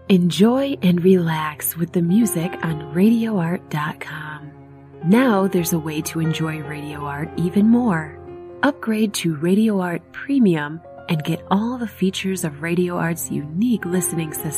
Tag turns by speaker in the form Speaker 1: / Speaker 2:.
Speaker 1: Enjoy and relax with the music on RadioArt.com. Now there's a way to enjoy Radio Art even more. Upgrade to Radio Art Premium and get all the features of Radio Art's unique listening system.